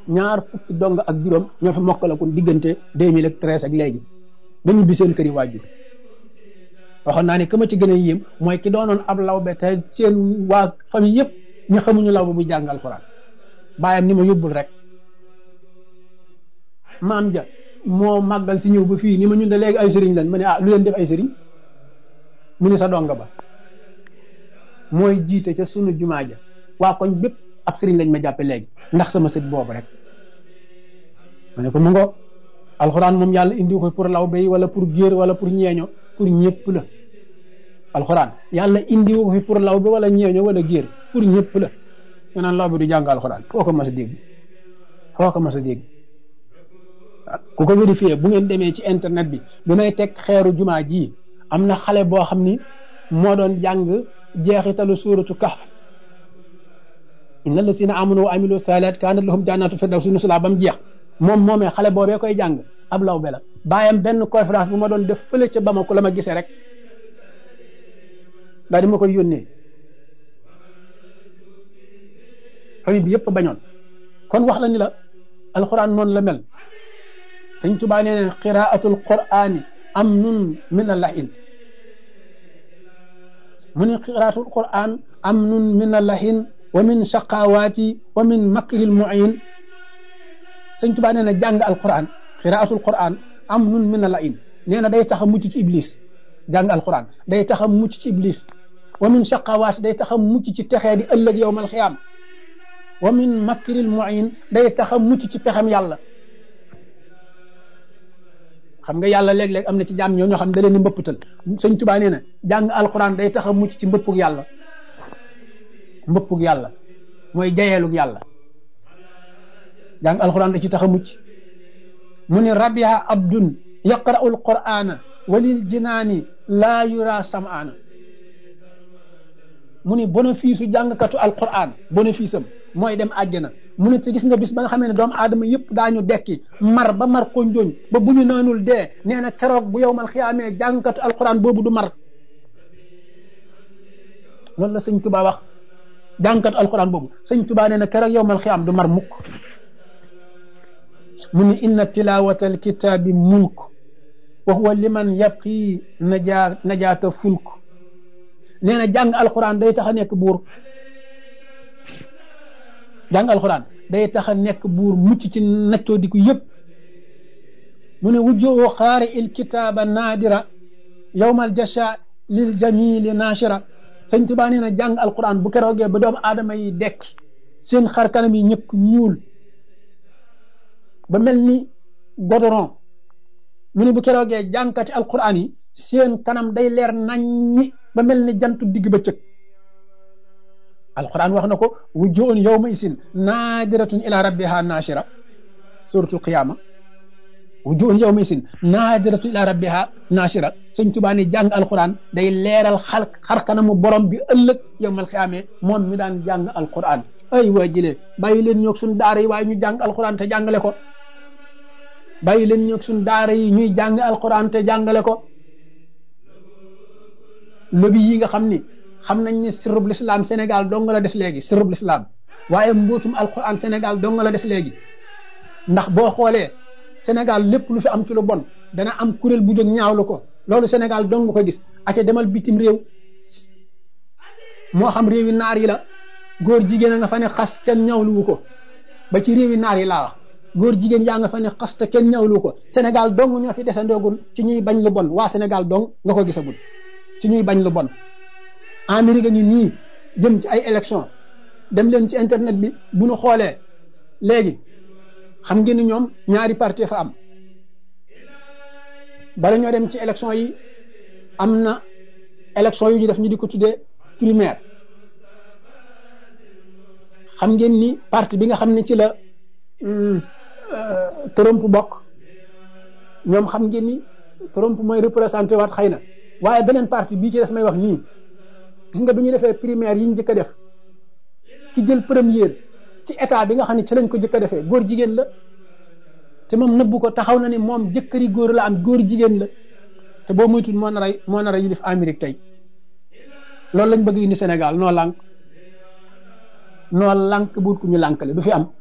ñaar fukki dong ak juróom ñoo fi mokkal ko diggante 2013 ak léegi ba ñibbi seen kër yi waajur waxoon naa ne ka ma ci gën a yéem mooy ki doonoon ab lawbe te seen waa famille yëpp ñu xamuñu lawbe bu jàng alxuraan baayam ni ma yóbbul rek maam ja moo màggal si ñëw ba fii ni ma ñun de léegi ay sëriñ lan ma ne ah lu leen def ay sëriñ mu ni sa donga ba mooy jiite ca sunu jumaa ja waa koñ bépp ab sëriñ lañ ma jàppe léegi ndax sama sët boobu rek ma ne ko mu ngo alxuraan moom yàlla indi ko pour lawbe yi wala pour géer wala pour ñeeño pour ñëpp la alxuraan yàlla indi ko fi pour lawbe wala ñeeño wala géer pour ñëpp la ñu naan lawbe du jàng alxuraan foo ko mas a dégg foo ko mas a dégg ku ko vérifié bu ngeen demee ci internet bi may teg xeeru jumaa ji am na xale boo xam ni moo doon jàng jeexitalu suuratu kahf inna lasina amanu wa amilu saalihaat kaanat lahum jannaatu firdawsi nuzulaa ba mu jeex moomee xale boobee koy jàng ab lawbe la bàyyam benn conférence bu ma doon def fële ca Bamako la ma gisee rek daal di ma koy yónnee famille bi yëpp bañoon kon wax la ni la alxuraan noonu la mel Sëñ Tuubaa nee na qiraatul qur'aani amnun min al-lahin mu ne qiraatul qur'aan amnun min al-lahin wa min shaqawaati wa min makril mu'in Sëñ Tuubaa nee na jàng alquran qiraatul qur'aan amnun min al-lahin nee na day tax a mucc ci iblis jàng alquran day tax a mucc ci iblis wa min shaqawaati day tax a mucc ci texee di ëllëg yawmal xiyaam wa min makril mu'in day tax a mucc ci pexem yàlla. xam nga yàlla léeg-léeg am na ci jaam ñoo xam ne da leen di mbëpputal Sëñ Tuubaa nee na jàng alxuraan day tax a mucc ci mbëppug yàlla mooy jayeelug yàlla jàng alxuraan da ci tax a mucc mu ni rabiha abdun yaqra'ul qur'ana walil jinaani laa yura sam'ana mu ni bénéfice u jàngkatu alxuraan bénéfice am mooy dem àjjana mu ne te gis nga bis ba nga xamee ne doomu aadama yëpp daañu dekki mar ba mar konjooñ ba bu ñu naanul dee nee na keroog bu yowmal xiyaamee jàngkatu alquran boobu du mar loolu la Sëñ Tuubaa wax jàngkatu alquran boobu Sëñ Tuubaa nee na keroog yowmal xiyaam du mar mukk mu ne inna tilawata alkitaabi mulk wa huwa liman yabqi najaata fulk nee na jàng alquran day tax a nekk buur jàng alxuraan day tax a nekk buur mucc ci nattoo di ko yëpp mu ne wujjoo xaari il kitaaba naadira yowmal jasha lil jamili naashira Sëñ Tuubaa nee na jàng alxuraan bu keroogee ba doomu aadama yi dekk seen xar kanam yi ñëkk ñuul ba mel ni godoron mu ne bu keroogee jàngkati alxuraan yi seen kanam day leer naññi ba mel ni jantu digg bëccëg alquran wax na ko wujjuun yawma isin naadiratun ila rabbiha naashira suratul qiyama wujjuun yawma isin naadiratun ila rabbiha naashira Sëñ Tuubaa ne jàng alquran day leeral xar kanamu borom bi ëllëg yawmal qiyaama moom mi daan jàng alquran ay waa jëlee bàyyi leen ñoog suñ daara yi waaye ñu jàng alquran te jàngale ko bàyyi leen ñoog suñ daara yi ñuy jàng alquran te jàngale ko lobi yi nga xam ni xam nañ ne sirrub l'islam Sénégal dong la des léegi sirrub l'islam waaye mbootum alquran Sénégal dong la des léegi ndax boo xoolee Sénégal lépp lu fi am ci lu bon dana am kuréel bu jóg ñaawlu ko loolu Sénégal dong ko gis aca demal bitim réew moo xam réewi naar yi la góor jigéen a nga fa ne xas kenn ñaawluwu ko ba ci réewi naar yi laa wax góor jigéen yaa nga fa ne xas te kenn ñaawluwu ko Sénégal dong ñoo fi desandoogul ci ñuy bañ lu bon waa Sénégal dong nga ko gisagul ci ñuy bañ lu bon Amérique ngi nii jëm ci ay élection dem leen ci internet bi bu ñu xoolee léegi xam ngeen ni ñoom ñaari parti fa am bala ñoo dem ci élection yi am na élection yu ñu def ñu di ko tuddee primaire xam ngeen ni parti bi nga xam ne ci la Trump bokk ñoom xam ngeen ni Trump mooy représenté waat xëy na waaye beneen parti bii ci des may wax nii gis nga bi ñu defee primaire yi ñu njëkk a def ci jël première ci état bi nga xam ne ci lañ ko njëkk a defee góor jigéen la te moom nëbbu ko taxaw na ni moom jëkkëri góor la am góor jigéen la te boo muytul moo nar a yilif Amérique tey loolu lañ bëgg indi Sénégal noo lànk buut ku ñu lànkale du fi am